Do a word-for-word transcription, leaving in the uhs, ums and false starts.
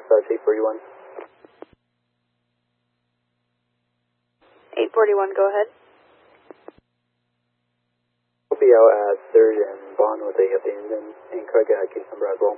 Dodge eight forty-one. eight forty-one, go ahead. We'll be out at third and Bond with a abandoned and Craig at case number as well.